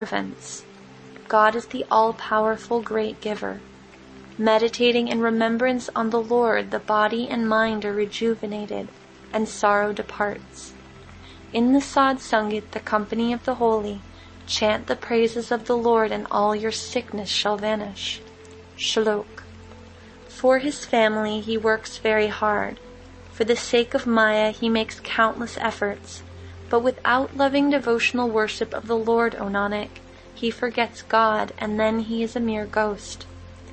servants. God is the all-powerful great giver. Meditating in remembrance on the Lord, the body and mind are rejuvenated, and sorrow departs. In the Sad Sangit, the company of the holy, chant the praises of the Lord, and all your sickness shall vanish. Shlok. For his family he works very hard. For the sake of Maya he makes countless efforts, but without loving devotional worship of the Lord, O Nanak, he forgets God, and then he is a mere ghost.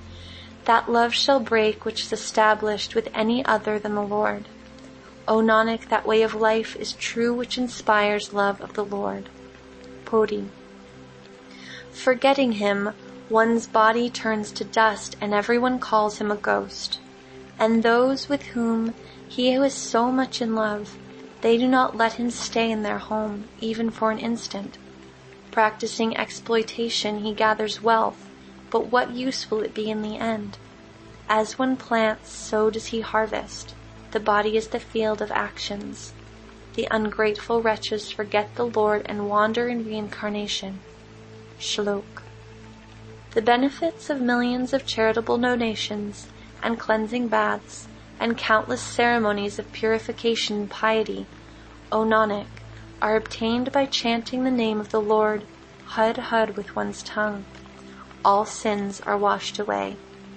That love shall break which is established with any other than the Lord. O Nanak, that way of life is true which inspires love of the Lord. Poti. Forgetting him, one's body turns to dust, and everyone calls him a ghost. And those with whom he who is so much in love, they do not let him stay in their home, even for an instant. Practicing exploitation, he gathers wealth, but what use will it be in the end? As one plants, so does he harvest. The body is the field of actions. The ungrateful wretches forget the Lord and wander in reincarnation. Shlok. The benefits of millions of charitable donations and cleansing baths and countless ceremonies of purification and piety, O Nanak, are obtained by chanting the name of the Lord, Har Har, with one's tongue. All sins are washed away.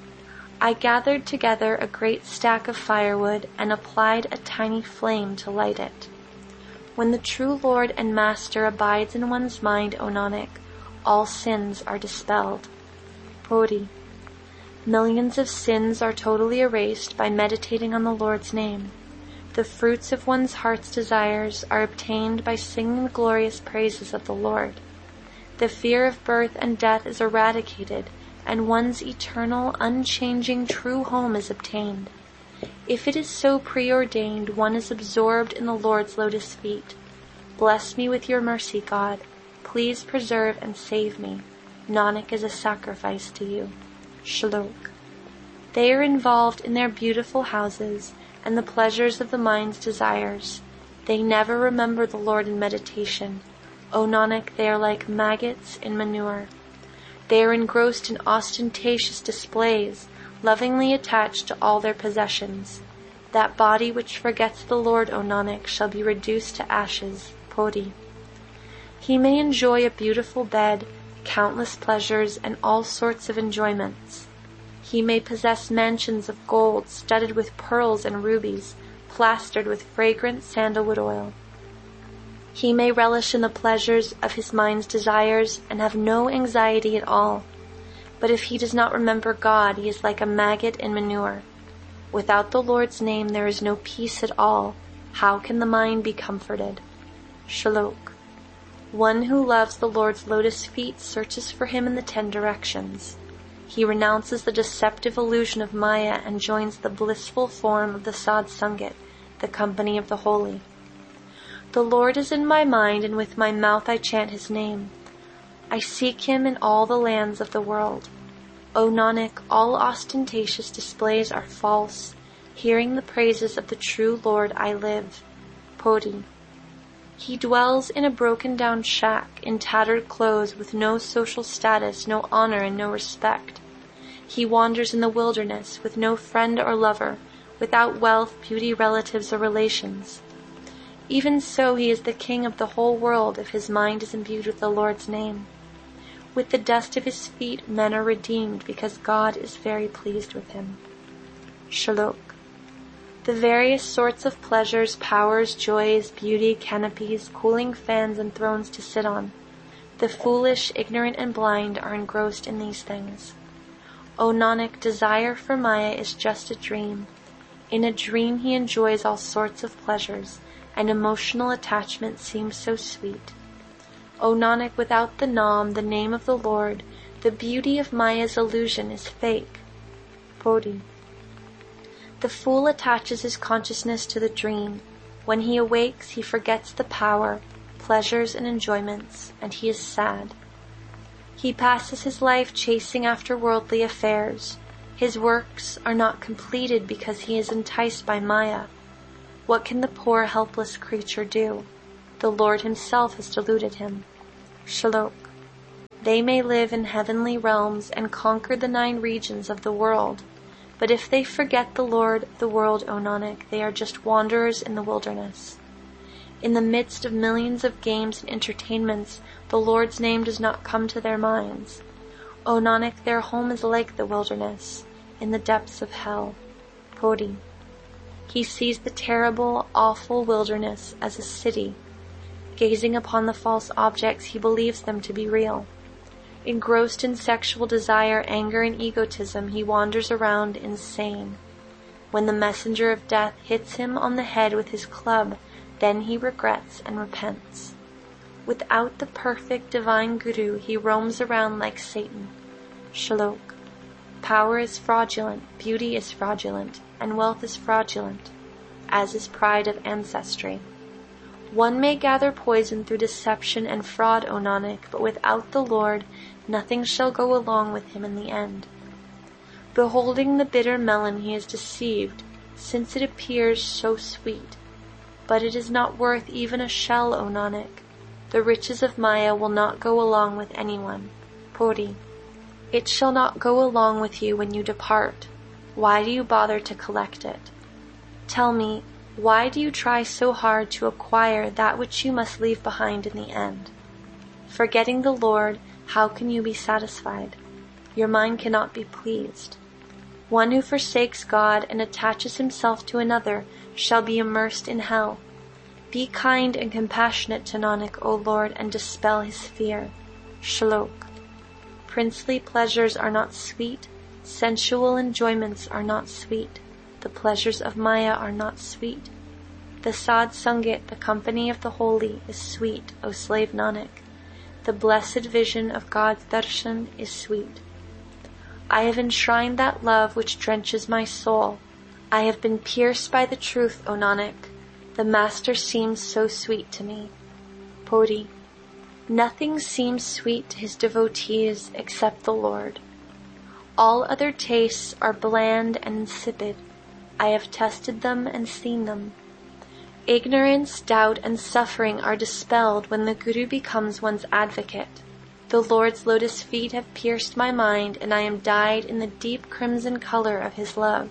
I gathered together a great stack of firewood and applied a tiny flame to light it. When the true Lord and Master abides in one's mind, O Nanak, all sins are dispelled. Poti. Millions of sins are totally erased by meditating on the Lord's name. The fruits of one's heart's desires are obtained by singing the glorious praises of the Lord. The fear of birth and death is eradicated, and one's eternal, unchanging, true home is obtained. If it is so preordained, one is absorbed in the Lord's lotus feet. Bless me with your mercy, God. Please preserve and save me. Nanak is a sacrifice to you. Shlok. They are involved in their beautiful houses and the pleasures of the mind's desires. They never remember the Lord in meditation. O Nanak, they are like maggots in manure. They are engrossed in ostentatious displays, lovingly attached to all their possessions. That body which forgets the Lord, O Nanak, shall be reduced to ashes. Poti. He may enjoy a beautiful bed, countless pleasures, and all sorts of enjoyments. He may possess mansions of gold studded with pearls and rubies, plastered with fragrant sandalwood oil. He may relish in the pleasures of his mind's desires and have no anxiety at all. But if he does not remember God, he is like a maggot in manure. Without the Lord's name there is no peace at all. How can the mind be comforted? Shlok. One who loves the Lord's lotus feet searches for him in the 10 directions. He renounces the deceptive illusion of Maya and joins the blissful form of the Sad Sangit, the company of the holy. The Lord is in my mind, and with my mouth I chant his name. I seek him in all the lands of the world. O Nanak, all ostentatious displays are false. Hearing the praises of the true Lord, I live. Poti. He dwells in a broken-down shack, in tattered clothes, with no social status, no honor, and no respect. He wanders in the wilderness, with no friend or lover, without wealth, beauty, relatives, or relations. Even so, he is the king of the whole world if his mind is imbued with the Lord's name. With the dust of his feet, men are redeemed, because God is very pleased with him. Shlok. The various sorts of pleasures, powers, joys, beauty, canopies, cooling fans, and thrones to sit on. The foolish, ignorant, and blind are engrossed in these things. O Nanak, desire for Maya is just a dream. In a dream he enjoys all sorts of pleasures, and emotional attachment seems so sweet. O Nanak, without the Naam, the name of the Lord, the beauty of Maya's illusion is fake. Poti. The fool attaches his consciousness to the dream. When he awakes, he forgets the power, pleasures, and enjoyments, and he is sad. He passes his life chasing after worldly affairs. His works are not completed because he is enticed by Maya. What can the poor, helpless creature do? The Lord himself has deluded him. Shlok. They may live in heavenly realms and conquer the 9 regions of the world. But if they forget the Lord of the world, O Nanak, they are just wanderers in the wilderness. In the midst of millions of games and entertainments, the Lord's name does not come to their minds. O Nanak, their home is like the wilderness, in the depths of hell. Puri. He sees the terrible, awful wilderness as a city. Gazing upon the false objects, he believes them to be real. Engrossed in sexual desire, anger, and egotism, he wanders around insane. When the messenger of death hits him on the head with his club, then he regrets and repents. Without the perfect divine Guru, he roams around like Satan. Shlok. Power is fraudulent, beauty is fraudulent, and wealth is fraudulent, as is pride of ancestry. One may gather poison through deception and fraud, O Nanak, but without the Lord, nothing shall go along with him in the end. Beholding the bitter melon, he is deceived, since it appears so sweet. But it is not worth even a shell, O Nanak. The riches of Maya will not go along with anyone. Puri. It shall not go along with you when you depart. Why do you bother to collect it? Tell me, why do you try so hard to acquire that which you must leave behind in the end? Forgetting the Lord, how can you be satisfied? Your mind cannot be pleased. One who forsakes God and attaches himself to another shall be immersed in hell. Be kind and compassionate to Nanak, O Lord, and dispel his fear. Shlok. Princely pleasures are not sweet, sensual enjoyments are not sweet, the pleasures of Maya are not sweet. The Sad Sangat, the company of the holy, is sweet, O slave Nanak. The blessed vision of God's darshan is sweet. I have enshrined that love which drenches my soul. I have been pierced by the truth, O Nanak. The Master seems so sweet to me. Puri. Nothing seems sweet to his devotees except the Lord. All other tastes are bland and insipid. I have tested them and seen them. Ignorance, doubt, and suffering are dispelled when the Guru becomes one's advocate. The Lord's lotus feet have pierced my mind, and I am dyed in the deep crimson color of his love.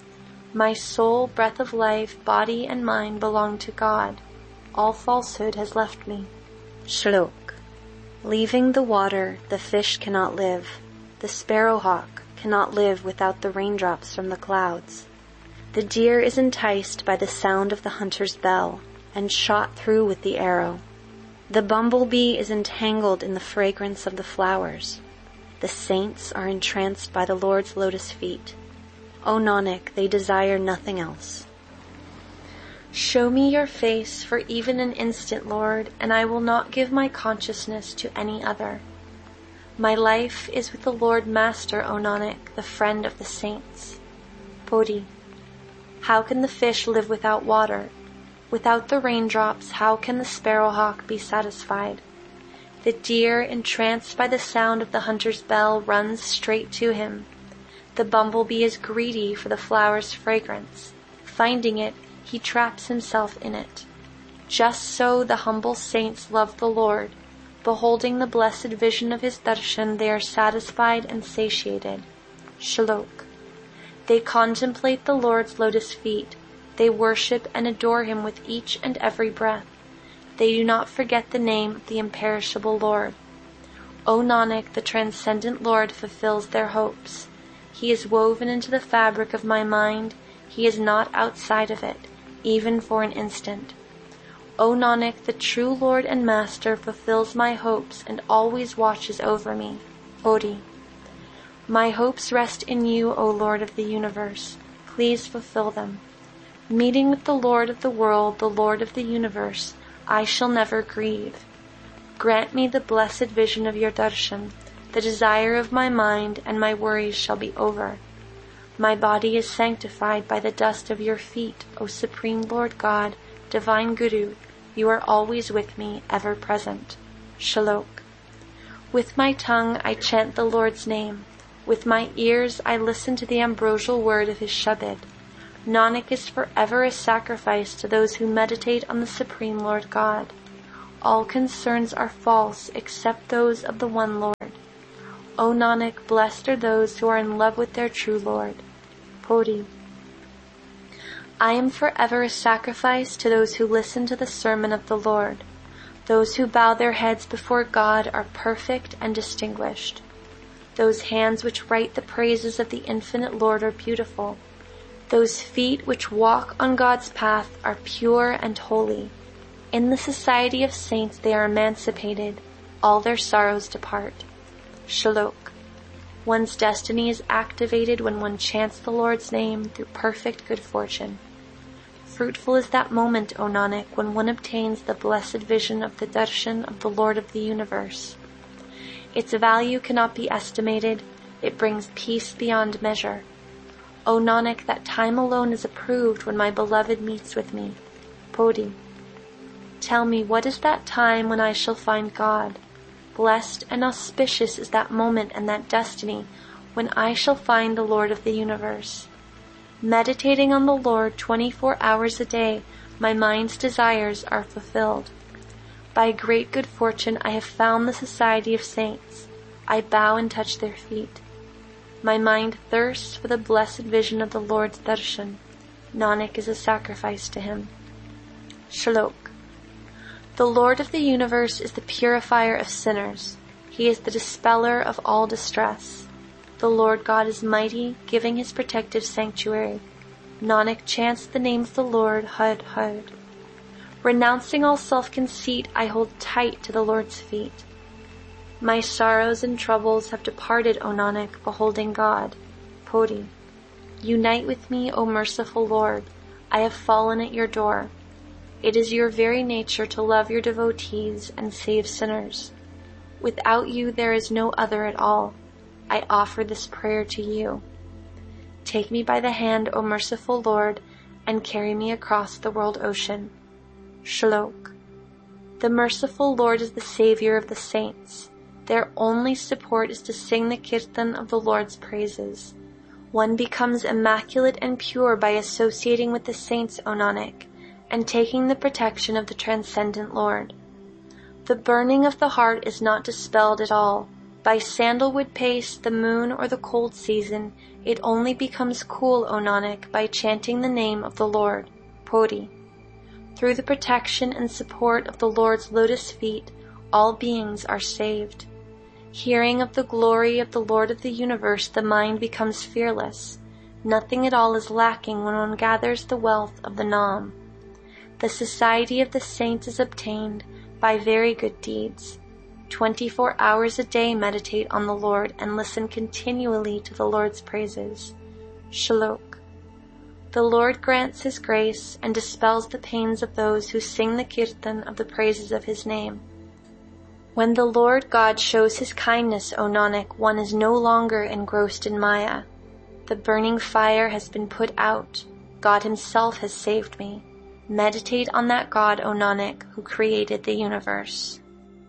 My soul, breath of life, body, and mind belong to God. All falsehood has left me. Shlok. Leaving the water, the fish cannot live. The sparrowhawk cannot live without the raindrops from the clouds. The deer is enticed by the sound of the hunter's bell, and shot through with the arrow. The bumblebee is entangled in the fragrance of the flowers. The saints are entranced by the Lord's lotus feet. O Nanak, they desire nothing else. Show me your face for even an instant, Lord, and I will not give my consciousness to any other. My life is with the Lord Master, O Nanak, the friend of the saints. Puri. How can the fish live without water? Without the raindrops, how can the sparrowhawk be satisfied? The deer, entranced by the sound of the hunter's bell, runs straight to him. The bumblebee is greedy for the flower's fragrance. Finding it, he traps himself in it. Just so the humble saints love the Lord. Beholding the blessed vision of his darshan, they are satisfied and satiated. Shlok. They contemplate the Lord's lotus feet. They worship and adore him with each and every breath. They do not forget the name of the imperishable Lord. O Nanak, the transcendent Lord fulfills their hopes. He is woven into the fabric of my mind. He is not outside of it, even for an instant. O Nanak, the true Lord and Master fulfills my hopes and always watches over me. Puri. My hopes rest in you, O Lord of the universe. Please fulfill them. Meeting with the Lord of the world, the Lord of the universe, I shall never grieve. Grant me the blessed vision of your darshan. The desire of my mind and my worries shall be over. My body is sanctified by the dust of your feet, O Supreme Lord God, Divine Guru. You are always with me, ever present. Shlok. With my tongue I chant the Lord's name. With my ears I listen to the ambrosial word of his Shabad. Nanak is forever a sacrifice to those who meditate on the Supreme Lord God. All concerns are false except those of the one Lord. O Nanak, blessed are those who are in love with their true Lord. Poti. I am forever a sacrifice to those who listen to the sermon of the Lord. Those who bow their heads before God are perfect and distinguished. Those hands which write the praises of the infinite Lord are beautiful. Those feet which walk on God's path are pure and holy. In the society of saints they are emancipated. All their sorrows depart. Shalok. One's destiny is activated when one chants the Lord's name through perfect good fortune. Fruitful is that moment, O Nanak, when one obtains the blessed vision of the darshan of the Lord of the universe. Its value cannot be estimated. It brings peace beyond measure. O Nanak, that time alone is approved when my beloved meets with me. Poti. Tell me, what is that time when I shall find God? Blessed and auspicious is that moment and that destiny when I shall find the Lord of the universe. Meditating on the Lord 24 hours a day, my mind's desires are fulfilled. By great good fortune I have found the society of saints. I bow and touch their feet. My mind thirsts for the blessed vision of the Lord's darshan. Nanak is a sacrifice to him. Shalok. The Lord of the universe is the purifier of sinners. He is the dispeller of all distress. The Lord God is mighty, giving his protective sanctuary. Nanak chants the name of the Lord, Had Had. Renouncing all self-conceit, I hold tight to the Lord's feet. My sorrows and troubles have departed, O Nanak, beholding God. Poti. Unite with me, O merciful Lord. I have fallen at your door. It is your very nature to love your devotees and save sinners. Without you there is no other at all. I offer this prayer to you. Take me by the hand, O merciful Lord, and carry me across the world ocean. Shalok. The merciful Lord is the savior of the saints. Their only support is to sing the kirtan of the Lord's praises. One becomes immaculate and pure by associating with the saints, O Nanak, and taking the protection of the transcendent Lord. The burning of the heart is not dispelled at all. By sandalwood paste, the moon, or the cold season, it only becomes cool, O Nanak, by chanting the name of the Lord. Poti. Through the protection and support of the Lord's lotus feet, all beings are saved. Hearing of the glory of the Lord of the universe, the mind becomes fearless. Nothing at all is lacking when one gathers the wealth of the Nam. The society of the saints is obtained by very good deeds. 24 hours a day meditate on the Lord and listen continually to the Lord's praises. Shalok. The Lord grants his grace and dispels the pains of those who sing the kirtan of the praises of his name. When the Lord God shows his kindness, O Nanak, one is no longer engrossed in Maya. The burning fire has been put out. God himself has saved me. Meditate on that God, O Nanak, who created the universe.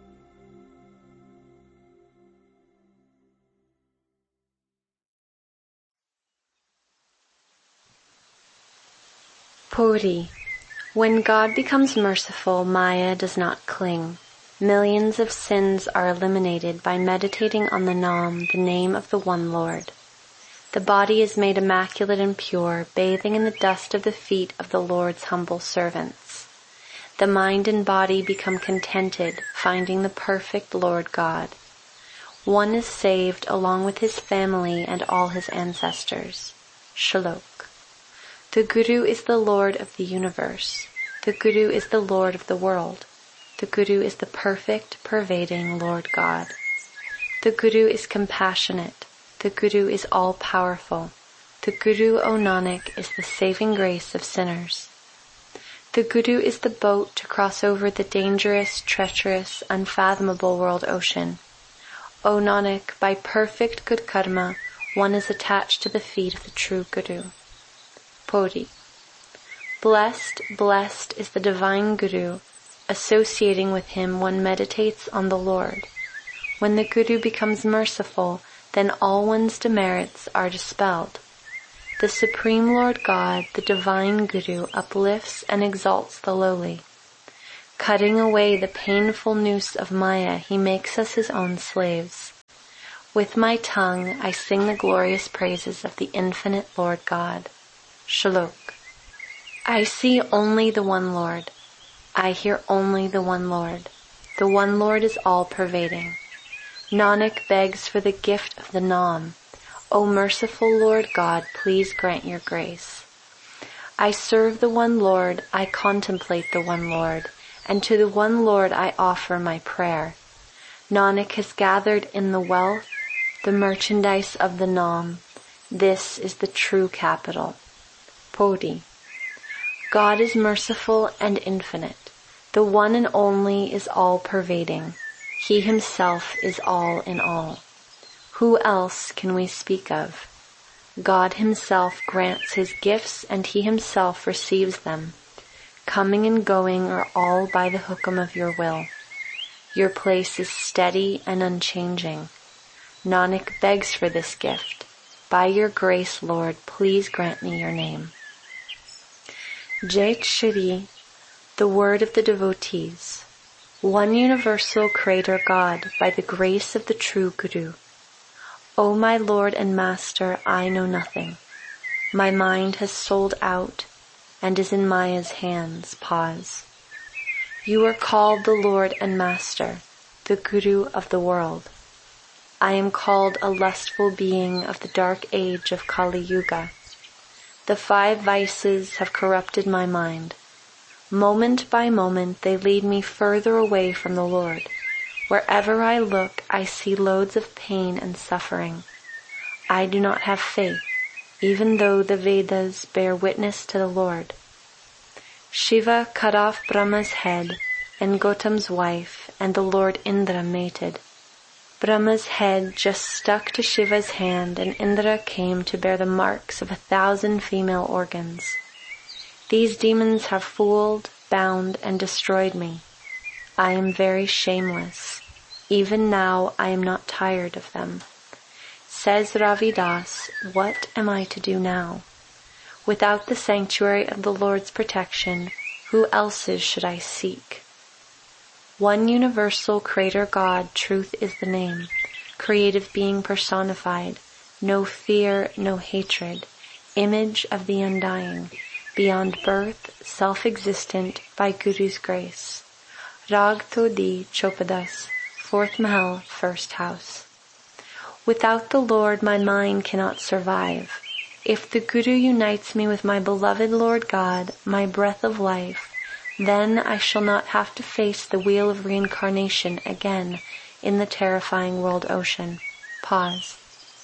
Poti. When God becomes merciful, Maya does not cling. Millions of sins are eliminated by meditating on the Nam, the name of the one Lord. The body is made immaculate and pure, bathing in the dust of the feet of the Lord's humble servants. The mind and body become contented, finding the perfect Lord God. One is saved along with his family and all his ancestors. Shalok. The Guru is the Lord of the universe. The Guru is the Lord of the world. The Guru is the perfect, pervading Lord God. The Guru is compassionate. The Guru is all-powerful. The Guru, O Nanak, is the saving grace of sinners. The Guru is the boat to cross over the dangerous, treacherous, unfathomable world ocean. O Nanak, by perfect good karma, one is attached to the feet of the true Guru. Poti. Blessed, blessed is the divine Guru. Associating with him, one meditates on the Lord. When the Guru becomes merciful, then all one's demerits are dispelled. The Supreme Lord God, the divine Guru, uplifts and exalts the lowly. Cutting away the painful noose of Maya, he makes us his own slaves. With my tongue I sing the glorious praises of the infinite Lord God. Shalok. I see only the one Lord. I hear only the one Lord. The one Lord is all-pervading. Nanak begs for the gift of the Naam. O merciful Lord God, please grant your grace. I serve the one Lord, I contemplate the one Lord, and to the one Lord I offer my prayer. Nanak has gathered in the wealth, the merchandise of the Naam. This is the true capital. Podi. God is merciful and infinite. The one and only is all-pervading. He himself is all in all. Who else can we speak of? God himself grants his gifts and he himself receives them. Coming and going are all by the hukum of your will. Your place is steady and unchanging. Nanak begs for this gift. By your grace, Lord, please grant me your name. Jait Shri, the word of the devotees. One universal Creator God, by the grace of the true Guru. O my Lord and Master, I know nothing. My mind has sold out and is in Maya's hands. Pause. You are called the Lord and Master, the Guru of the world. I am called a lustful being of the dark age of Kali Yuga. The 5 vices have corrupted my mind. Moment by moment they lead me further away from the Lord. Wherever I look, I see loads of pain and suffering. I do not have faith, even though the Vedas bear witness to the Lord. Shiva cut off Brahma's head, and Gautam's wife, and the Lord Indra mated. Brahma's head just stuck to Shiva's hand, and Indra came to bear the marks of 1,000 female organs. These demons have fooled, bound, and destroyed me. I am very shameless. Even now I am not tired of them. Says Ravidas, what am I to do now? Without the sanctuary of the Lord's protection, who else's should I seek? One universal Creator God, truth is the name, creative being personified, no fear, no hatred, image of the undying, beyond birth, self-existent, by Guru's grace. Rag Todi Chopadas, 4th Mahal, 1st house. Without the Lord my mind cannot survive. If the Guru unites me with my beloved Lord God, my breath of life, then I shall not have to face the wheel of reincarnation again in the terrifying world ocean. Pause.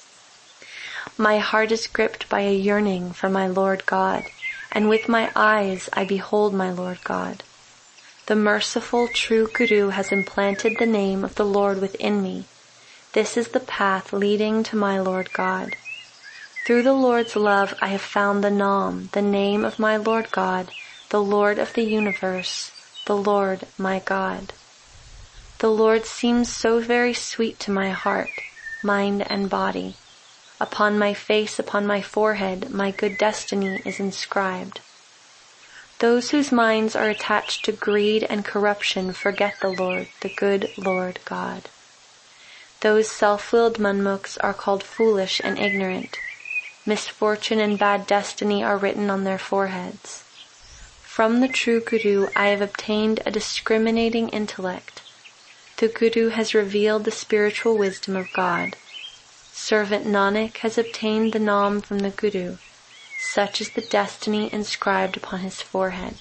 My heart is gripped by a yearning for my Lord God, and with my eyes I behold my Lord God. The merciful true Guru has implanted the name of the Lord within me. This is the path leading to my Lord God. Through the Lord's love I have found the Naam, the name of my Lord God, the Lord of the universe, the Lord my God. The Lord seems so very sweet to my heart, mind and body. Upon my face, upon my forehead, my good destiny is inscribed. Those whose minds are attached to greed and corruption forget the Lord, the good Lord God. Those self-willed manmukhs are called foolish and ignorant. Misfortune and bad destiny are written on their foreheads. From the true Guru I have obtained a discriminating intellect. The Guru has revealed the spiritual wisdom of God. Servant Nanak has obtained the Naam from the Guru. Such is the destiny inscribed upon his forehead.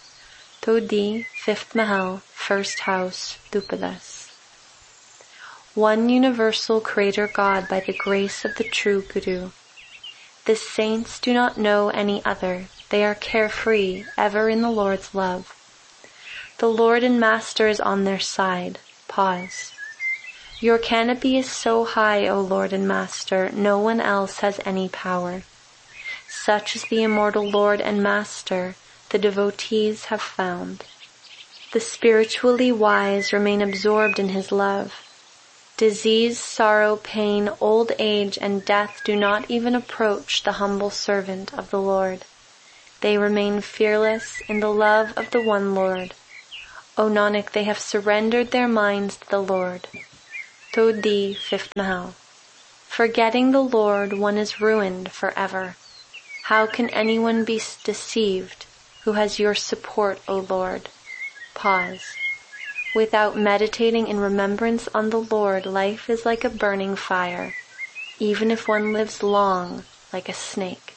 Todi, 5th Mahal, 1st house, Dupadas. One universal Creator God by the grace of the true Guru. The saints do not know any other. They are carefree, ever in the Lord's love. The Lord and Master is on their side. Pause. Your canopy is so high, O Lord and Master, no one else has any power. Such is the immortal Lord and Master, the devotees have found. The spiritually wise remain absorbed in his love. Disease, sorrow, pain, old age, and death do not even approach the humble servant of the Lord. They remain fearless in the love of the one Lord. O Nanak, they have surrendered their minds to the Lord. Todi, 5th Mahal. Forgetting the Lord, one is ruined forever. How can anyone be deceived who has your support, O Lord? Pause. Without meditating in remembrance on the Lord, life is like a burning fire, even if one lives long, like a snake.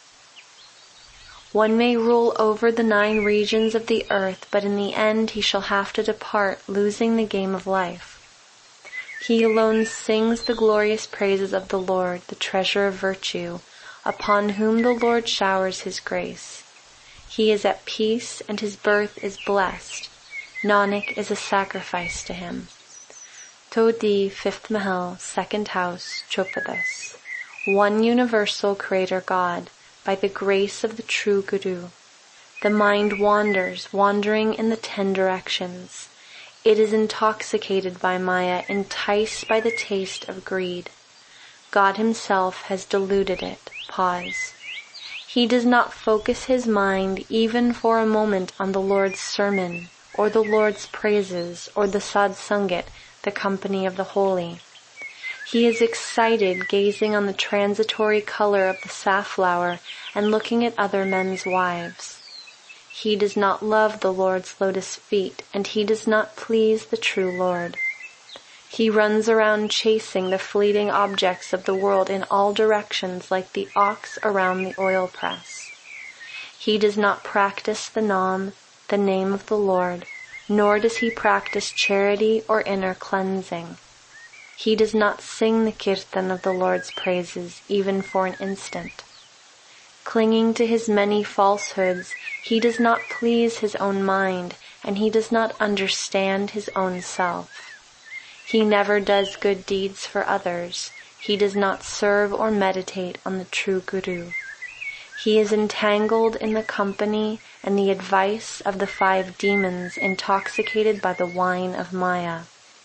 One may rule over the 9 regions of the earth, but in the end he shall have to depart, losing the game of life. He alone sings the glorious praises of the Lord, the treasure of virtue, upon whom the Lord showers his grace. He is at peace, and his birth is blessed. Nanak is a sacrifice to him. Todi, 5th Mahal, 2nd house, Chopadas. One universal Creator God, by the grace of the true Guru. The mind wanders, wandering in the 10 directions. It is intoxicated by Maya, enticed by the taste of greed. God himself has deluded it. Pause. He does not focus his mind even for a moment on the Lord's sermon, or the Lord's praises, or the Sadsangat, the company of the holy. He is excited gazing on the transitory color of the safflower and looking at other men's wives. He does not love the Lord's lotus feet, and he does not please the true Lord. He runs around chasing the fleeting objects of the world in all directions like the ox around the oil press. He does not practice the Nam, the name of the Lord, nor does he practice charity or inner cleansing. He does not sing the kirtan of the Lord's praises even for an instant. Clinging to his many falsehoods, he does not please his own mind, and he does not understand his own self. He never does good deeds for others. He does not serve or meditate on the true Guru. He is entangled in the company and the advice of the 5 demons, intoxicated by the wine of Maya.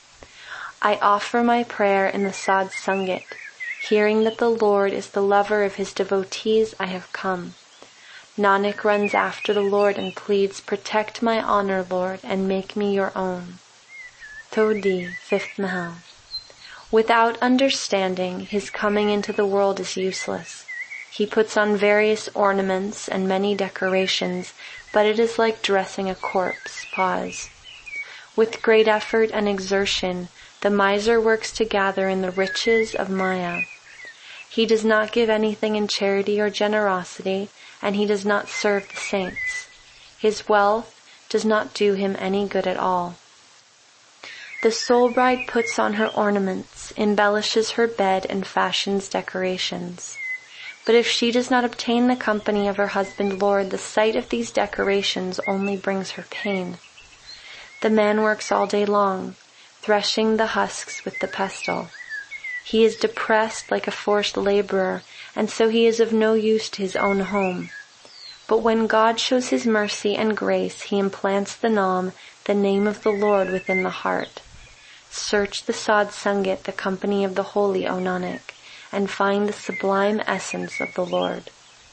I offer my prayer in the Sad Sangat. Hearing that the Lord is the lover of his devotees, I have come. Nanak runs after the Lord and pleads, protect my honor, Lord, and make me your own. Todi, 5th Mahal. Without understanding, his coming into the world is useless. He puts on various ornaments and many decorations, but it is like dressing a corpse. Pause. With great effort and exertion, the miser works to gather in the riches of Maya. He does not give anything in charity or generosity, and he does not serve the saints. His wealth does not do him any good at all. The soul bride puts on her ornaments, embellishes her bed, and fashions decorations. But if she does not obtain the company of her husband Lord, the sight of these decorations only brings her pain. The man works all day long, threshing the husks with the pestle. He is depressed like a forced laborer, and so he is of no use to his own home. But when God shows his mercy and grace, he implants the Nam, the name of the Lord, within the heart. Search the Sad Sangat, the company of the holy, O Nanak, and find the sublime essence of the Lord.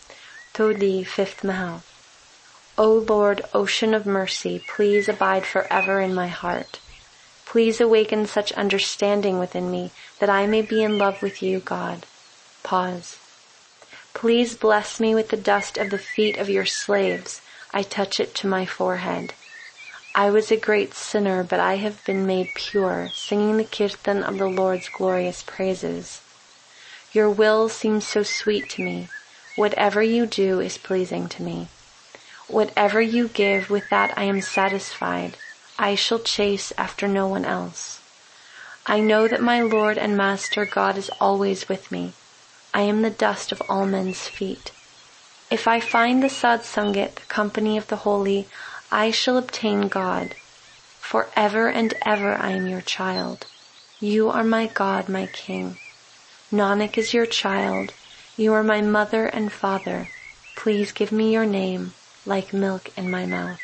Todi, 5th Mahal. O Lord, ocean of mercy, please abide forever in my heart. Please awaken such understanding within me that I may be in love with you, God. Pause. Please bless me with the dust of the feet of your slaves. I touch it to my forehead. I was a great sinner, but I have been made pure, singing the kirtan of the Lord's glorious praises. Your will seems so sweet to me. Whatever you do is pleasing to me. Whatever you give, with that I am satisfied. I shall chase after no one else. I know that my Lord and Master God is always with me. I am the dust of all men's feet. If I find the Sad Sangat, the company of the holy, I shall obtain God. Forever and ever I am your child. You are my God, my King. Nanak is your child. You are my mother and father. Please give me your name, like milk in my mouth.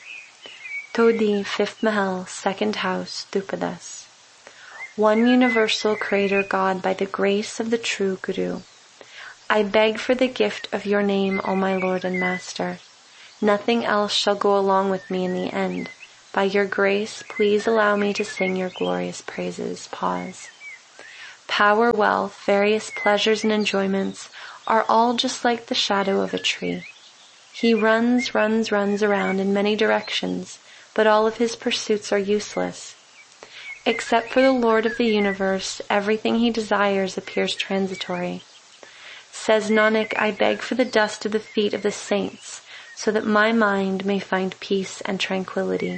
Todi, 5th Mahal, 2nd house, Dhupadas. One universal Creator God, by the grace of the true Guru. I beg for the gift of your name, O my Lord and Master. Nothing else shall go along with me in the end. By your grace, please allow me to sing your glorious praises. Pause. Power, wealth, various pleasures and enjoyments are all just like the shadow of a tree. He runs around in many directions, but all of his pursuits are useless. Except for the Lord of the universe, everything he desires appears transitory. Says Nanak, I beg for the dust of the feet of the saints, so that my mind may find peace and tranquility.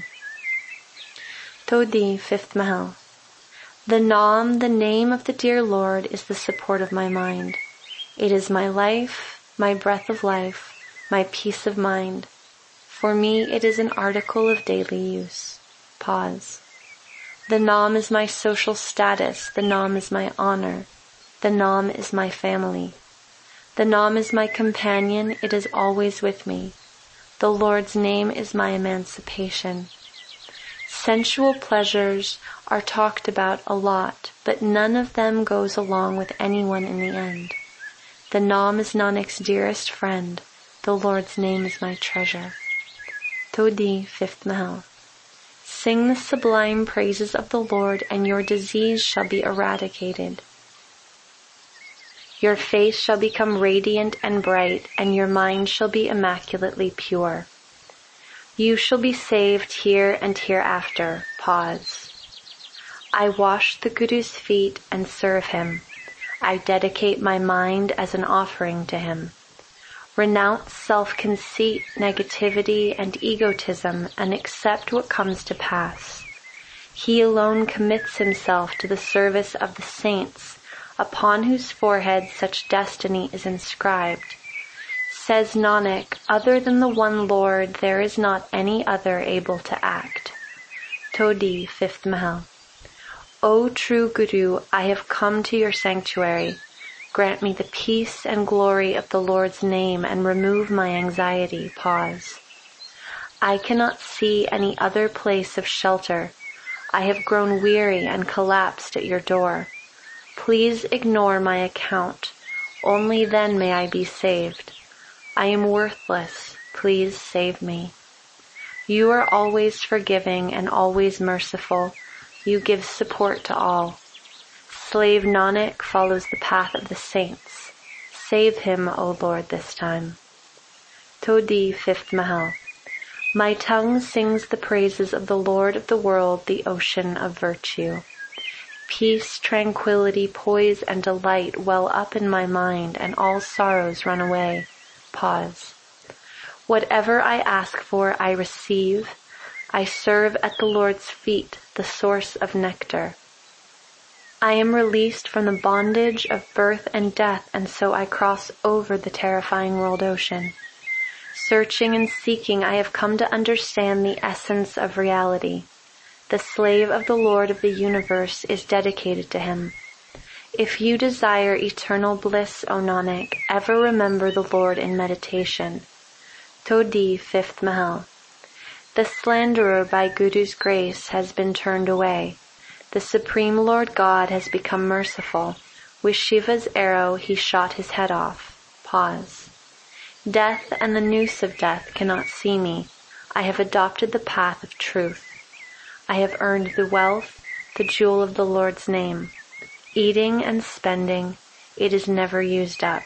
Todi, 5th Mahal. The Naam, the name of the dear Lord, is the support of my mind. It is my life, my breath of life, my peace of mind. For me it is an article of daily use. Pause. The Naam is my social status. The Naam is my honor. The Naam is my family. The Naam is my companion. It is always with me. The Lord's name is my emancipation. Sensual pleasures are talked about a lot, but none of them goes along with anyone in the end. The Naam is Nanak's dearest friend. The Lord's name is my treasure. Todi, 5th Mahal. Sing the sublime praises of the Lord, and your disease shall be eradicated. Your face shall become radiant and bright, and your mind shall be immaculately pure. You shall be saved here and hereafter. Pause. I wash the Guru's feet and serve him. I dedicate my mind as an offering to him. Renounce self-conceit, negativity, and egotism, and accept what comes to pass. He alone commits himself to the service of the saints, upon whose foreheads such destiny is inscribed. Says Nanak, other than the one Lord, there is not any other able to act. Todi, 5th Mahal. O true Guru, I have come to your sanctuary. Grant me the peace and glory of the Lord's name and remove my anxiety. Pause. I cannot see any other place of shelter. I have grown weary and collapsed at your door. Please ignore my account. Only then may I be saved. I am worthless. Please save me. You are always forgiving and always merciful. You give support to all. Slave Nanak follows the path of the saints. Save him, O Lord, this time. Todi, 5th Mahal. My tongue sings the praises of the Lord of the world, the ocean of virtue. Peace, tranquility, poise, and delight well up in my mind, and all sorrows run away. Pause. Whatever I ask for, I receive. I serve at the Lord's feet, the source of nectar. I am released from the bondage of birth and death, and so I cross over the terrifying world ocean. Searching and seeking, I have come to understand the essence of reality. The slave of the Lord of the universe is dedicated to him. If you desire eternal bliss, O Nanak, ever remember the Lord in meditation. Todi, 5th Mahal. The slanderer by Guru's grace has been turned away. The Supreme Lord God has become merciful. With Shiva's arrow he shot his head off. Pause. Death and the noose of death cannot see me. I have adopted the path of truth. I have earned the wealth, the jewel of the Lord's name. Eating and spending, it is never used up.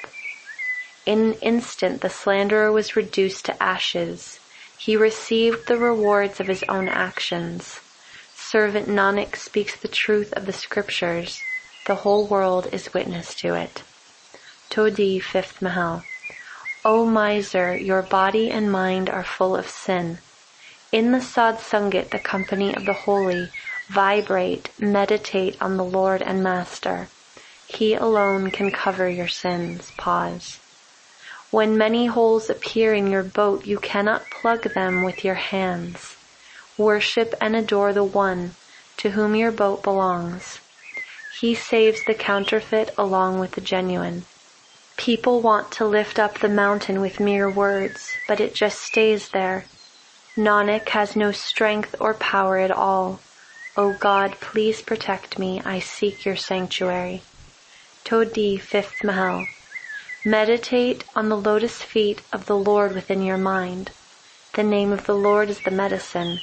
In an instant the slanderer was reduced to ashes. He received the rewards of his own actions. Servant Nanak speaks the truth of the scriptures. The whole world is witness to it. Todi, 5th Mahal. O miser, your body and mind are full of sin. In the Sad Sangat, the company of the holy, vibrate, meditate on the Lord and Master. He alone can cover your sins. Pause. When many holes appear in your boat, you cannot plug them with your hands. Worship and adore the one to whom your boat belongs. He saves the counterfeit along with the genuine. People want to lift up the mountain with mere words, but it just stays there. Nanak has no strength or power at all. O God, please protect me. I seek your sanctuary. Todi, 5th Mahal. Meditate on the lotus feet of the Lord within your mind. The name of the Lord is the medicine.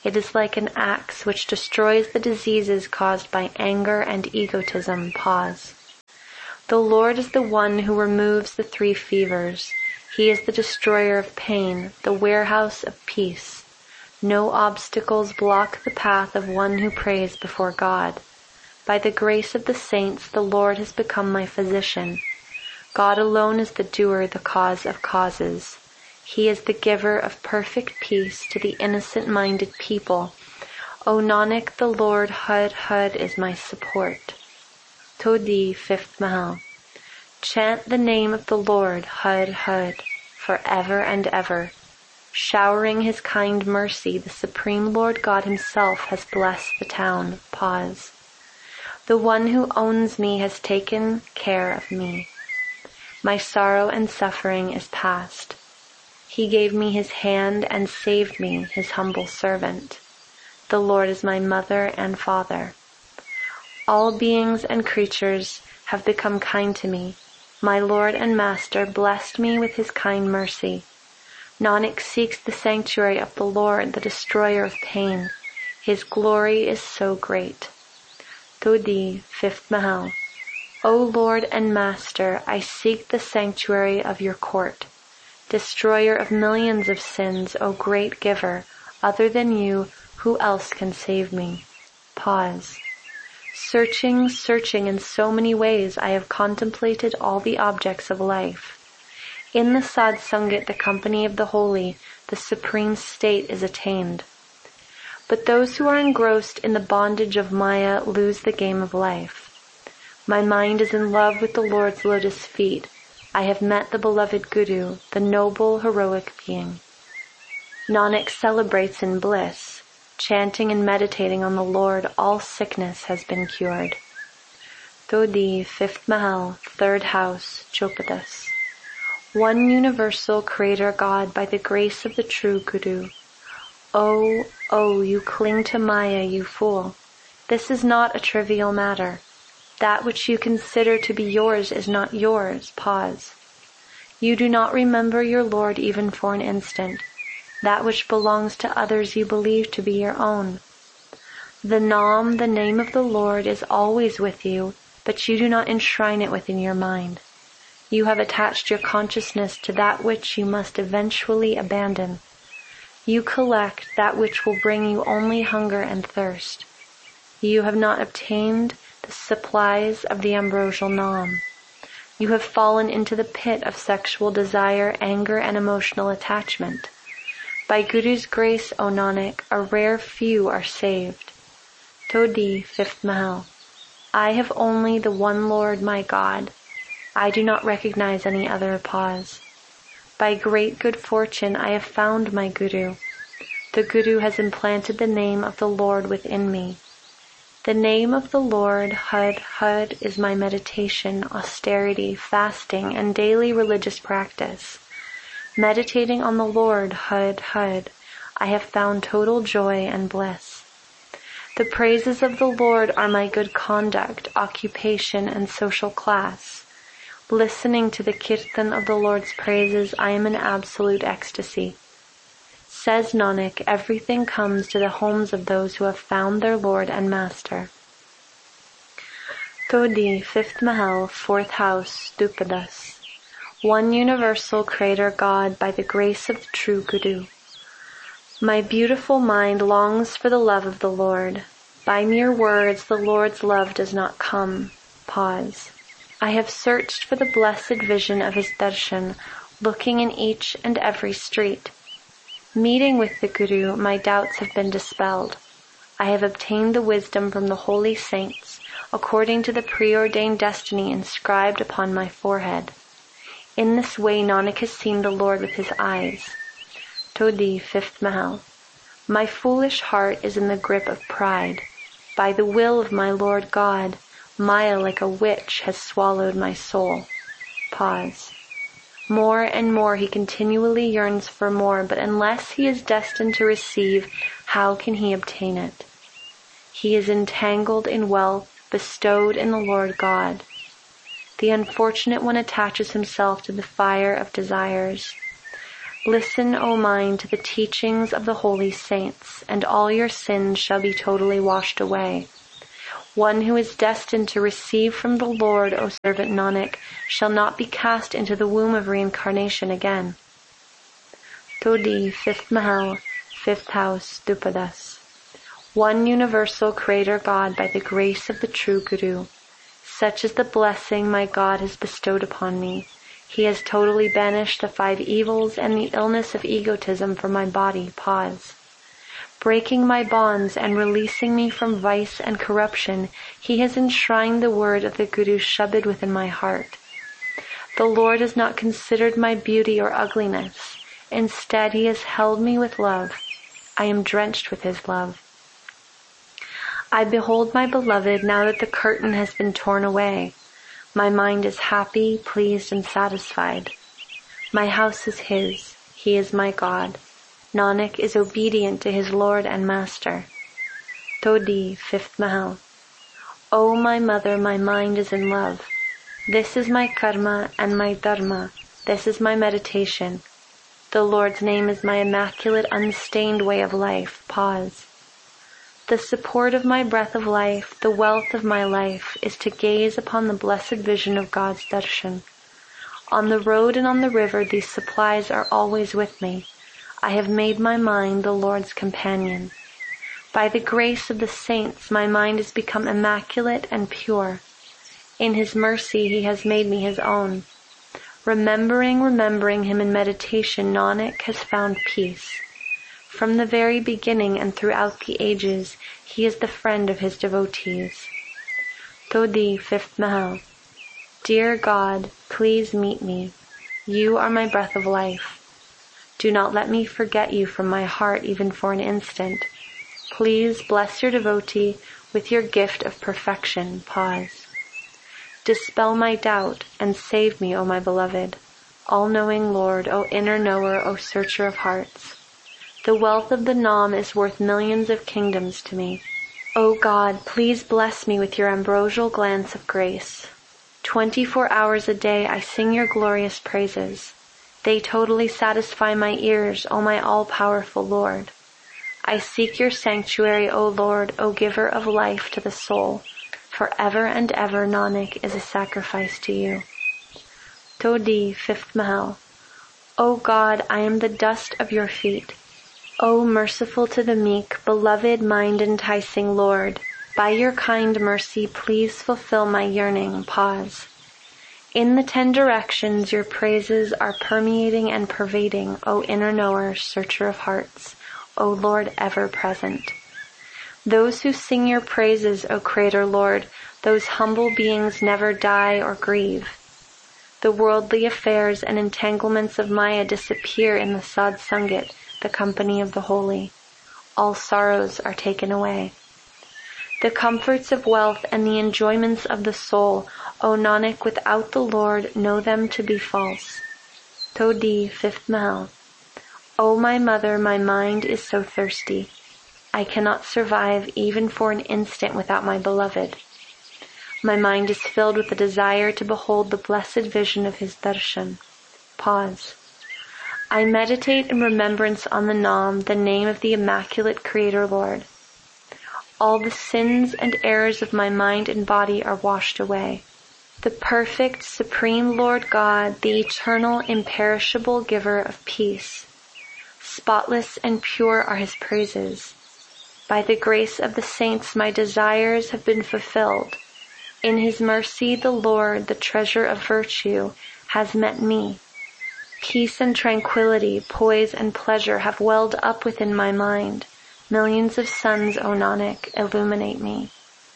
It is like an axe which destroys the diseases caused by anger and egotism. Pause. The Lord is the one who removes the 3 fevers. He is the destroyer of pain, the warehouse of peace. No obstacles block the path of one who prays before God. By the grace of the saints, the Lord has become my physician. God alone is the doer, the cause of causes. He is the giver of perfect peace to the innocent-minded people. O Nanak, the Lord Hud Hud is my support. Todi, 5th Mahal. Chant the name of the Lord Hud Hud forever and ever. Showering his kind mercy, the Supreme Lord God himself has blessed the town. Pause. The one who owns me has taken care of me. My sorrow and suffering is past. He gave me his hand and saved me, his humble servant. The Lord is my mother and father. All beings and creatures have become kind to me. My Lord and Master blessed me with his kind mercy. Nanak seeks the sanctuary of the Lord, the destroyer of pain. His glory is so great. Todi, 5th Mahal. O Lord and Master, I seek the sanctuary of your court. Destroyer of millions of sins, O great giver, other than you, who else can save me? Pause. Searching in so many ways, I have contemplated all the objects of life. In the Sadsangat, the company of the holy, the supreme state is attained. But those who are engrossed in the bondage of Maya lose the game of life. My mind is in love with the Lord's lotus feet. I have met the beloved Guru, the noble, heroic being. Nanak celebrates in bliss. Chanting and meditating on the Lord, all sickness has been cured. Todi, 5th Mahal, 3rd house, Jopadas. One universal Creator God by the grace of the true Guru. Oh, you cling to Maya, you fool. This is not a trivial matter. That which you consider to be yours is not yours. Pause. You do not remember your Lord even for an instant. That which belongs to others you believe to be your own. The Nam, the name of the Lord, is always with you, but you do not enshrine it within your mind. You have attached your consciousness to that which you must eventually abandon. You collect that which will bring you only hunger and thirst. You have not obtained the supplies of the ambrosial Nam. You have fallen into the pit of sexual desire, anger, and emotional attachment. By Guru's grace, O Nanak, a rare few are saved. Todi, 5th Mahal. I have only the one Lord, my God. I do not recognize any other. Pause. By great good fortune, I have found my Guru. The Guru has implanted the name of the Lord within me. The name of the Lord, Hud Hud, is my meditation, austerity, fasting, and daily religious practice. Meditating on the Lord, Hud Hud, I have found total joy and bliss. The praises of the Lord are my good conduct, occupation, and social class. Listening to the kirtan of the Lord's praises, I am in absolute ecstasy. Says Nanak, everything comes to the homes of those who have found their Lord and Master. Todi, 5th Mahal, 4th house, Dupadas. One universal Creator God by the grace of the true Guru. My beautiful mind longs for the love of the Lord. By mere words, the Lord's love does not come. Pause. I have searched for the blessed vision of his darshan, looking in each and every street. Meeting with the Guru, my doubts have been dispelled. I have obtained the wisdom from the holy saints, according to the preordained destiny inscribed upon my forehead. In this way, Nanak has seen the Lord with his eyes. Todi, 5th Mahal. My foolish heart is in the grip of pride. By the will of my Lord God, Maya like a witch has swallowed my soul. Pause. More and more he continually yearns for more, but unless he is destined to receive, how can he obtain it? He is entangled in wealth bestowed in the Lord God. The unfortunate one attaches himself to the fire of desires. Listen, O mind, to the teachings of the holy saints, and all your sins shall be totally washed away. One who is destined to receive from the Lord, O servant Nanak, shall not be cast into the womb of reincarnation again. Todi, 5th Mahal, 5th house, Dupadas. One universal Creator God by the grace of the true Guru. Such is the blessing my God has bestowed upon me. He has totally banished the 5 evils and the illness of egotism from my body. Pause. Breaking my bonds and releasing me from vice and corruption, He has enshrined the word of the Guru's Shabad within my heart. The Lord has not considered my beauty or ugliness. Instead, He has held me with love. I am drenched with His love. I behold my beloved now that the curtain has been torn away. My mind is happy, pleased, and satisfied. My house is His. He is my God. Nanak is obedient to his Lord and Master. Todi, 5th Mahal. O my mother, my mind is in love. This is my karma and my dharma. This is my meditation. The Lord's name is my immaculate, unstained way of life. Pause. The support of my breath of life, the wealth of my life, is to gaze upon the blessed vision of God's darshan. On the road and on the river, these supplies are always with me. I have made my mind the Lord's companion. By the grace of the saints, my mind has become immaculate and pure. In His mercy, He has made me His own. Remembering Him in meditation, Nanak has found peace. From the very beginning and throughout the ages, He is the friend of His devotees. Todi, 5th Mahal. Dear God, please meet me. You are my breath of life. Do not let me forget you from my heart even for an instant. Please bless your devotee with your gift of perfection. Pause. Dispel my doubt and save me, O my beloved. All-knowing Lord, O inner knower, O searcher of hearts. The wealth of the Nam is worth millions of kingdoms to me. O God, please bless me with your ambrosial glance of grace. 24 hours a day I sing your glorious praises. They totally satisfy my ears, O my all-powerful Lord. I seek your sanctuary, O Lord, O giver of life to the soul. Forever and ever, Nanak is a sacrifice to you. Todi, 5th Mahal. O God, I am the dust of your feet. O merciful to the meek, beloved, mind-enticing Lord, by your kind mercy, please fulfill my yearning. Pause. In the 10 directions, your praises are permeating and pervading, O inner knower, searcher of hearts, O Lord ever present. Those who sing your praises, O Creator Lord, those humble beings never die or grieve. The worldly affairs and entanglements of Maya disappear in the Sad Sangat, the company of the holy. All sorrows are taken away. The comforts of wealth and the enjoyments of the soul, O Nanak, without the Lord, know them to be false. Todi, 5th Mahal. O my mother, my mind is so thirsty. I cannot survive even for an instant without my beloved. My mind is filled with the desire to behold the blessed vision of His darshan. Pause. I meditate in remembrance on the Nam, the name of the Immaculate Creator Lord. All the sins and errors of my mind and body are washed away. The perfect, supreme Lord God, the eternal, imperishable giver of peace. Spotless and pure are His praises. By the grace of the saints, my desires have been fulfilled. In His mercy, the Lord, the treasure of virtue, has met me. Peace and tranquility, poise and pleasure have welled up within my mind. Millions of suns, O Nanak, illuminate me.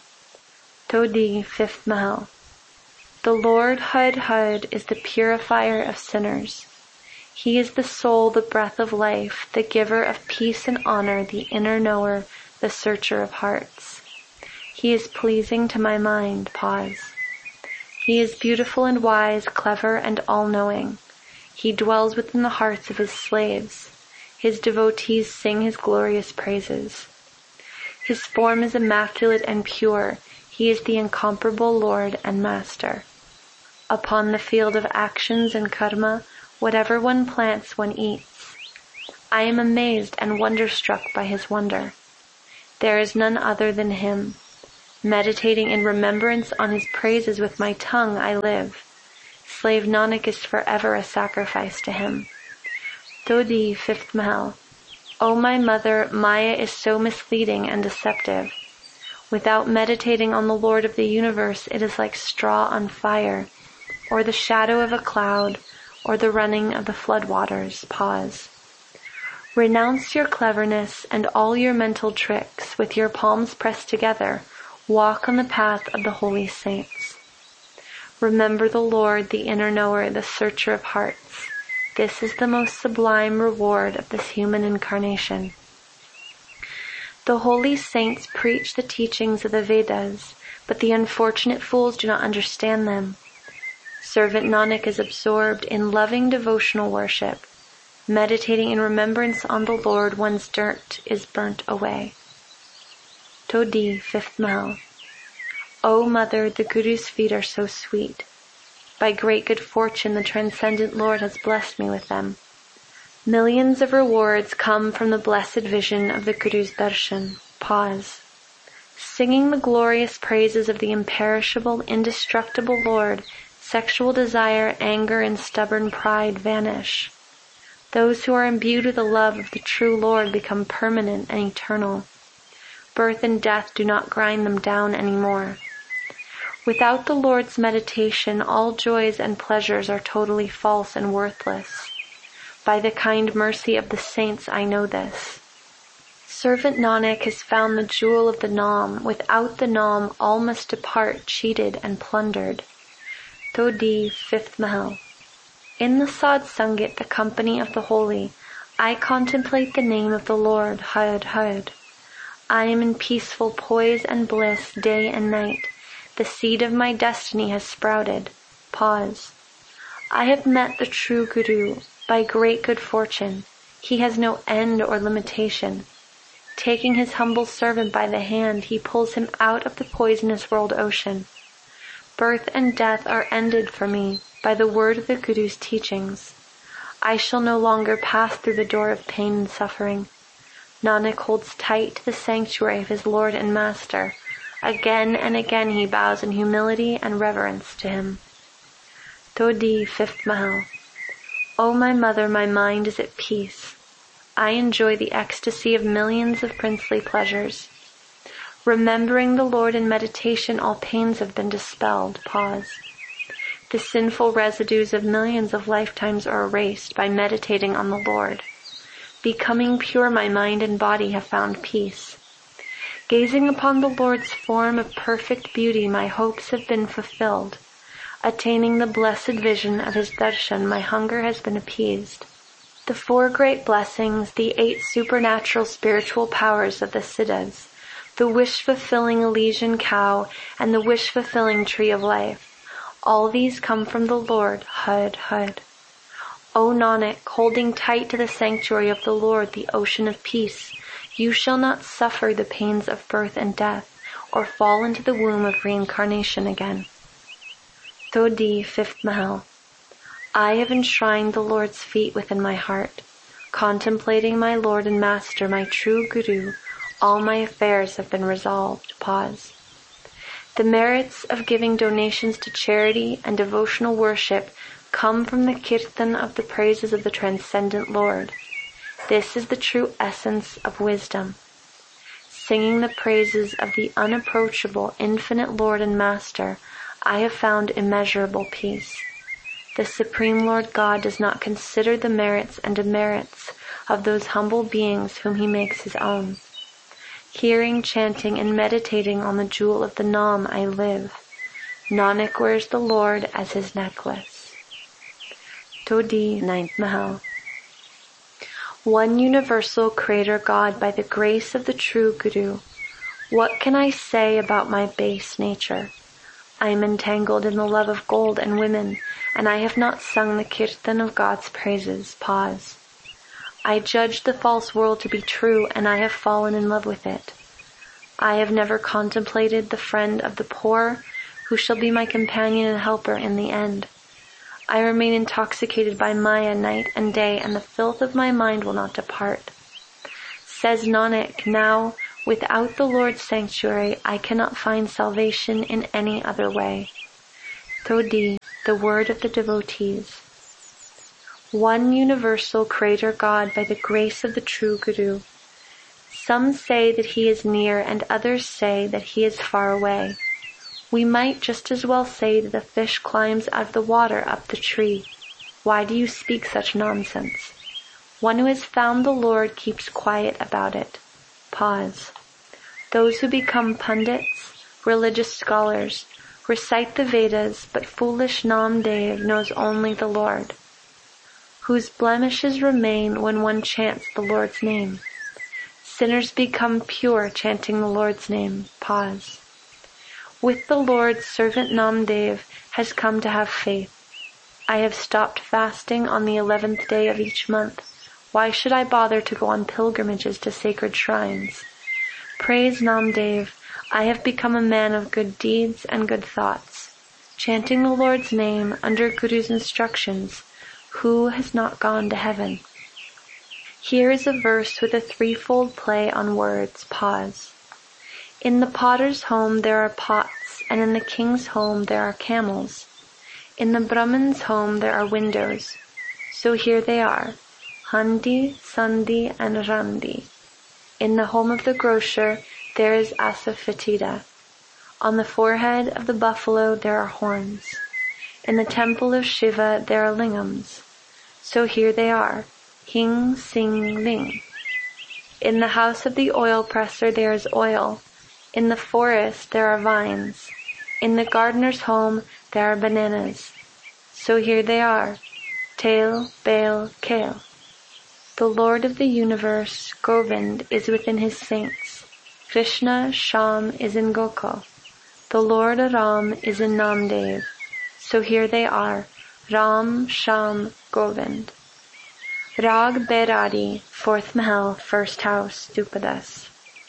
Todi, 5th Mahal. The Lord Hud Hud is the purifier of sinners. He is the soul, the breath of life, the giver of peace and honor, the inner knower, the searcher of hearts. He is pleasing to my mind. Pause. He is beautiful and wise, clever and all-knowing. He dwells within the hearts of His slaves. His devotees sing His glorious praises. His form is immaculate and pure. He is the incomparable Lord and Master. Upon the field of actions and karma, whatever one plants, one eats. I am amazed and wonderstruck by his wonder. There is none other than him. Meditating in remembrance on his praises with my tongue I live. Slave Nanak is forever a sacrifice to him. Todi, fifth Mahal. O my mother, Maya is so misleading and deceptive. Without meditating on the Lord of the universe, it is like straw on fire, or the shadow of a cloud, or the running of the floodwaters. Pause. Renounce your cleverness and all your mental tricks. With your palms pressed together, walk on the path of the holy saints. Remember the Lord, the inner knower, the searcher of hearts. This is the most sublime reward of this human incarnation. The holy saints preach the teachings of the Vedas, but the unfortunate fools do not understand them. Servant Nanak is absorbed in loving devotional worship. Meditating in remembrance on the Lord, one's dirt is burnt away. Todi, fifth Mahal. O mother, the Guru's feet are so sweet. By great good fortune, the transcendent Lord has blessed me with them. Millions of rewards come from the blessed vision of the Guru's darshan. Pause. Singing the glorious praises of the imperishable, indestructible Lord, sexual desire, anger, and stubborn pride vanish. Those who are imbued with the love of the true Lord become permanent and eternal. Birth and death do not grind them down anymore. Without the Lord's meditation, all joys and pleasures are totally false and worthless. By the kind mercy of the saints, I know this. Servant Nanak has found the jewel of the Nam. Without the Nam, all must depart, cheated and plundered. Todi, fifth Mahal. In the Sad Sangat, the company of the holy, I contemplate the name of the Lord, Had Had. I am in peaceful poise and bliss day and night. The seed of my destiny has sprouted. Pause. I have met the true Guru by great good fortune. He has no end or limitation. Taking his humble servant by the hand, he pulls him out of the poisonous world ocean. Birth and death are ended for me by the word of the Guru's teachings. I shall no longer pass through the door of pain and suffering. Nanak holds tight to the sanctuary of his Lord and Master. Again and again he bows in humility and reverence to him. Todi, fifth Mahal. O my mother, my mind is at peace. I enjoy the ecstasy of millions of princely pleasures. Remembering the Lord in meditation, all pains have been dispelled. Pause. The sinful residues of millions of lifetimes are erased by meditating on the Lord. Becoming pure, my mind and body have found peace. Gazing upon the Lord's form of perfect beauty, my hopes have been fulfilled. Attaining the blessed vision of his darshan, my hunger has been appeased. The 4 great blessings, the 8 supernatural spiritual powers of the Siddhas, the wish-fulfilling Elysian cow, and the wish-fulfilling tree of life, all these come from the Lord, Had Had. O Nanak, holding tight to the sanctuary of the Lord, the ocean of peace, you shall not suffer the pains of birth and death, or fall into the womb of reincarnation again. Todi, fifth Mahal. I have enshrined the Lord's feet within my heart. Contemplating my Lord and Master, my true Guru, all my affairs have been resolved. Pause. The merits of giving donations to charity and devotional worship come from the kirtan of the praises of the transcendent Lord. This is the true essence of wisdom. Singing the praises of the unapproachable, infinite Lord and Master, I have found immeasurable peace. The Supreme Lord God does not consider the merits and demerits of those humble beings whom he makes his own. Hearing, chanting, and meditating on the jewel of the Nam, I live. Nanak wears the Lord as his necklace. Todi, ninth Mahal. One universal Creator God, by the grace of the true Guru, what can I say about my base nature? I am entangled in the love of gold and women, and I have not sung the kirtan of God's praises. Pause. I judged the false world to be true, and I have fallen in love with it. I have never contemplated the friend of the poor, who shall be my companion and helper in the end. I remain intoxicated by Maya night and day, and the filth of my mind will not depart. Says Nanak, now, without the Lord's sanctuary, I cannot find salvation in any other way. Todi, the word of the devotees. One universal Creator God by the grace of the true Guru. Some say that he is near and others say that he is far away. We might just as well say that the fish climbs out of the water up the tree. Why do you speak such nonsense? One who has found the Lord keeps quiet about it. Pause. Those who become pundits, religious scholars, recite the Vedas, but foolish Namdev knows only the Lord. Whose blemishes remain when one chants the Lord's name. Sinners become pure chanting the Lord's name. Pause. With the Lord, servant Namdev has come to have faith. I have stopped fasting on the 11th day of each month. Why should I bother to go on pilgrimages to sacred shrines? Praise Namdev, I have become a man of good deeds and good thoughts. Chanting the Lord's name under Guru's instructions, who has not gone to heaven? Here is a verse with a threefold play on words. Pause. In the potter's home there are pots, and in the king's home there are camels. In the Brahman's home there are windows. So here they are, Handi, Sandhi, and Randi. In the home of the grocer there is asafoetida. On the forehead of the buffalo there are horns. In the temple of Shiva there are lingams. So here they are, Hing, Sing, Ling. In the house of the oil presser there is oil. In the forest there are vines. In the gardener's home there are bananas. So here they are, Tail, Bail, Kale. The Lord of the universe, Govind, is within his saints. Krishna, Sham, is in Gokul. The Lord Ram is in Namdev. So here they are, Ram, Sham, Govind. Rag Beradi, 4th Mahal, 1st house, Dupadas.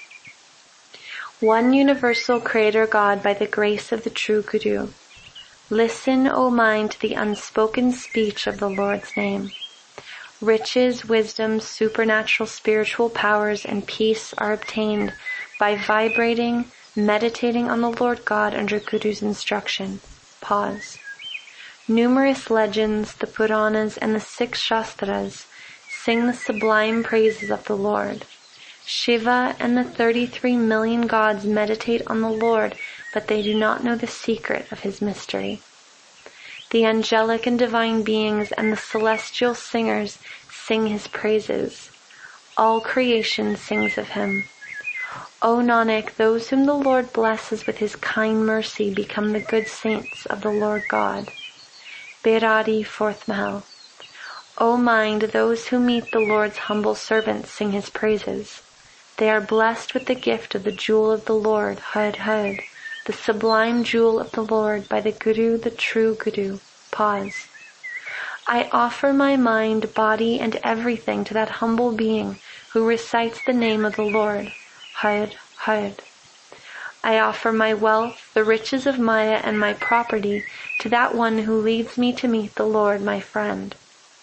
One universal Creator God by the grace of the true Guru. Listen, O mind, to the unspoken speech of the Lord's name. Riches, wisdom, supernatural spiritual powers, and peace are obtained by vibrating, meditating on the Lord God under Guru's instruction. Pause. Numerous legends, the Puranas, and the 6 Shastras sing the sublime praises of the Lord. Shiva and the 33 million gods meditate on the Lord, but they do not know the secret of his mystery. The angelic and divine beings and the celestial singers sing his praises. All creation sings of him. O Nanak, those whom the Lord blesses with his kind mercy become the good saints of the Lord God. Beradi, 4th Mahal. O mind, those who meet the Lord's humble servants sing his praises. They are blessed with the gift of the jewel of the Lord, Had Had, the sublime jewel of the Lord by the Guru, the true Guru. Pause. I offer my mind, body, and everything to that humble being who recites the name of the Lord, Had Had. I offer my wealth, the riches of Maya, and my property to that one who leads me to meet the Lord, my friend.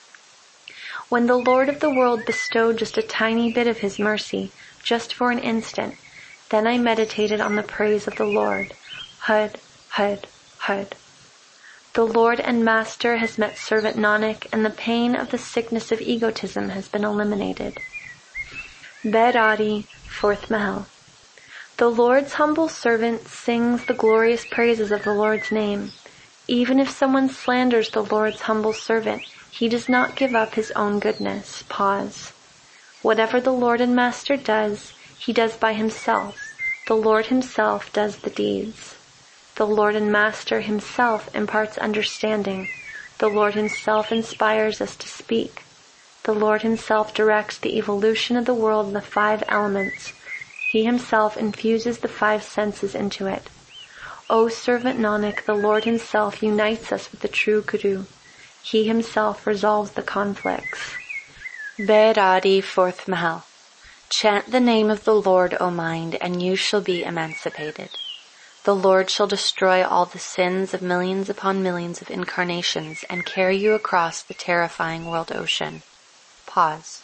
When the Lord of the world bestowed just a tiny bit of his mercy, just for an instant, then I meditated on the praise of the Lord, Had, Had, Had. The Lord and Master has met servant Nanak, and the pain of the sickness of egotism has been eliminated. Beradi, 4th Mahal. The Lord's humble servant sings the glorious praises of the Lord's name. Even if someone slanders the Lord's humble servant, he does not give up his own goodness. Pause. Whatever the Lord and Master does, he does by himself. The Lord himself does the deeds. The Lord and Master himself imparts understanding. The Lord himself inspires us to speak. The Lord himself directs the evolution of the world in the 5 elements. He himself infuses the 5 senses into it. O servant Nanak, the Lord himself unites us with the true Guru. He himself resolves the conflicts. Beradi, 4th Mahal. Chant the name of the Lord, O mind, and you shall be emancipated. The Lord shall destroy all the sins of millions upon millions of incarnations and carry you across the terrifying world ocean. Pause.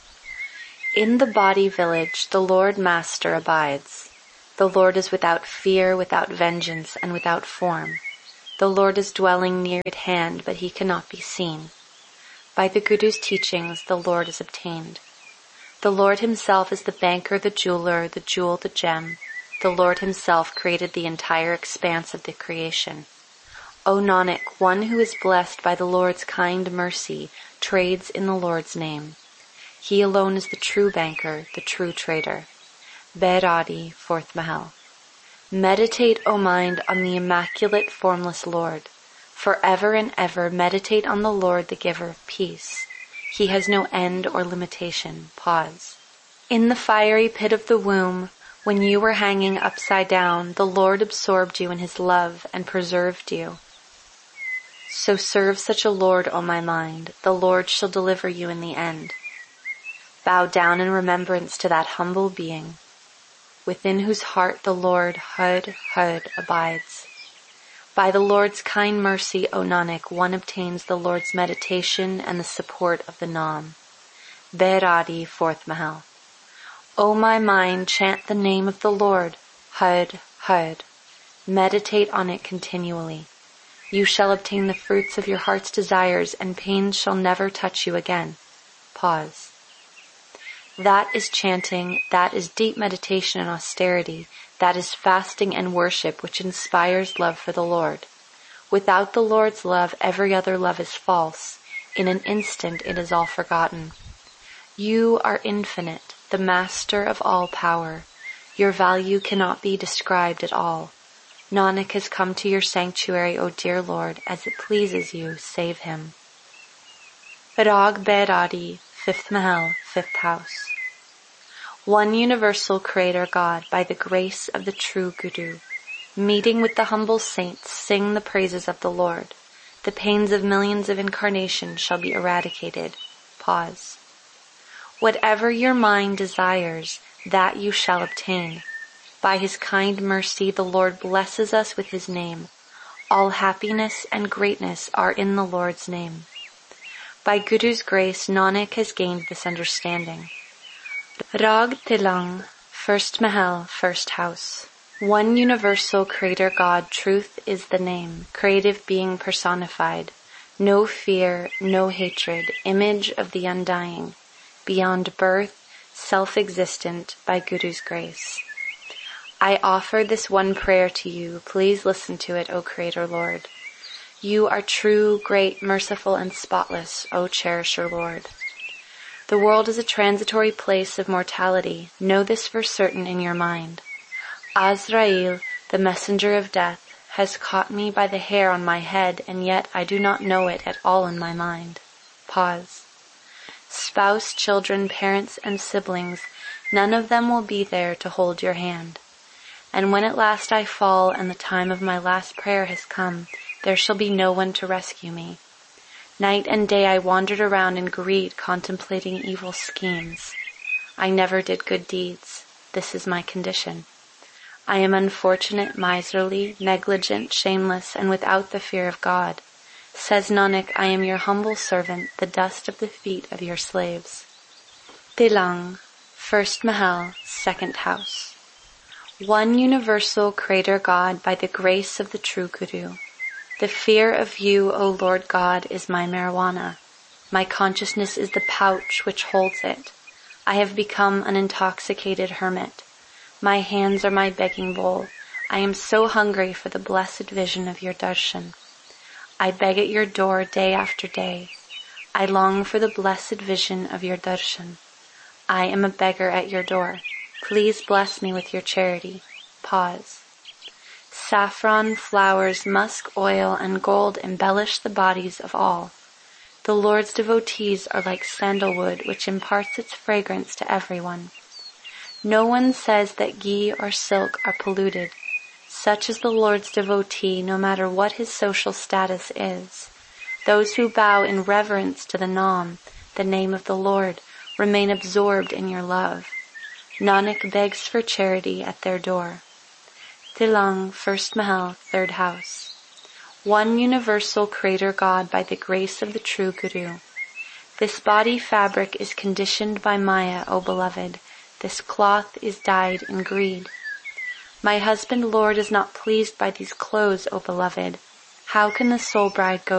In the body village, the Lord Master abides. The Lord is without fear, without vengeance, and without form. The Lord is dwelling near at hand, but he cannot be seen. By the Guru's teachings, the Lord is obtained. The Lord himself is the banker, the jeweler, the jewel, the gem. The Lord himself created the entire expanse of the creation. O Nanak, one who is blessed by the Lord's kind mercy trades in the Lord's name. He alone is the true banker, the true trader. Bairadi, 4th Mahal. Meditate, O mind, on the immaculate formless Lord. Forever and ever meditate on the Lord, the giver of peace. He has no end or limitation. Pause. In the fiery pit of the womb, when you were hanging upside down, the Lord absorbed you in his love and preserved you. So serve such a Lord, O my mind. The Lord shall deliver you in the end. Bow down in remembrance to that humble being, within whose heart the Lord Hud abides. By the Lord's kind mercy, O Nanak, one obtains the Lord's meditation and the support of the Nam. Bairadi, 4th Mahal. O my mind, chant the name of the Lord, Hud. Meditate on it continually. You shall obtain the fruits of your heart's desires, and pain shall never touch you again. Pause. That is chanting, that is deep meditation and austerity, that is fasting and worship which inspires love for the Lord. Without the Lord's love, every other love is false. In an instant it is all forgotten. You are infinite, the master of all power. Your value cannot be described at all. Nanak has come to your sanctuary, O dear Lord, as it pleases you, save him. Rag Bairadi, 5th Mahal, 5th House. One universal Creator God, by the grace of the true Guru, meeting with the humble saints, sing the praises of the Lord. The pains of millions of incarnations shall be eradicated. Pause. Whatever your mind desires, that you shall obtain. By his kind mercy, the Lord blesses us with his name. All happiness and greatness are in the Lord's name. By Guru's grace, Nanak has gained this understanding. Rag Tilang, 1st Mahal, 1st House. One universal Creator God, truth is the name, creative being personified. No fear, no hatred, image of the undying. Beyond birth, self-existent by Guru's grace. I offer this one prayer to you. Please listen to it, O Creator Lord. You are true, great, merciful, and spotless, O Cherisher Lord. The world is a transitory place of mortality. Know this for certain in your mind. Azrael, the messenger of death, has caught me by the hair on my head, and yet I do not know it at all in my mind. Pause. Spouse, children, parents, and siblings, none of them will be there to hold your hand. And when at last I fall and the time of my last prayer has come, there shall be no one to rescue me. Night and day I wandered around in greed, contemplating evil schemes. I never did good deeds. This is my condition. I am unfortunate, miserly, negligent, shameless, and without the fear of God. Says Nanak, I am your humble servant, the dust of the feet of your slaves. Tilang, 1st Mahal, 2nd House. One universal Creator God, by the grace of the true Guru. The fear of you, O Lord God, is my marijuana. My consciousness is the pouch which holds it. I have become an intoxicated hermit. My hands are my begging bowl. I am so hungry for the blessed vision of your darshan. I beg at your door day after day. I long for the blessed vision of your darshan. I am a beggar at your door. Please bless me with your charity. Pause. Saffron, flowers, musk oil, and gold embellish the bodies of all. The Lord's devotees are like sandalwood, which imparts its fragrance to everyone. No one says that ghee or silk are polluted. Such is the Lord's devotee, no matter what his social status is. Those who bow in reverence to the Nam, the name of the Lord, remain absorbed in your love. Nanak begs for charity at their door. Tilang, first Mahal, third house. One universal creator God by the grace of the true Guru. This body fabric is conditioned by Maya, O beloved. This cloth is dyed in greed. My husband Lord is not pleased by these clothes, O beloved. How can the soul bride go